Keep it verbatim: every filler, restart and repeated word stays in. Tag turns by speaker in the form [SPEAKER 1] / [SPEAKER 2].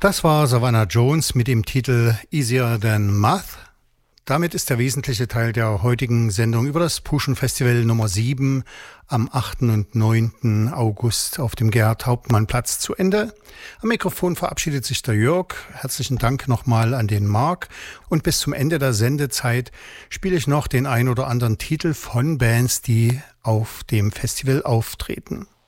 [SPEAKER 1] Das war Savannah Jones mit dem Titel Easier Than Math. Damit ist der wesentliche Teil der heutigen Sendung über das Pushen Festival Nummer sieben am achten und neunten August auf dem Gerhard-Hauptmann-Platz zu Ende. Am Mikrofon verabschiedet sich der Jörg. Herzlichen Dank nochmal an den Marc. Und bis zum Ende der Sendezeit spiele ich noch den ein oder anderen Titel von Bands, die auf dem Festival auftreten.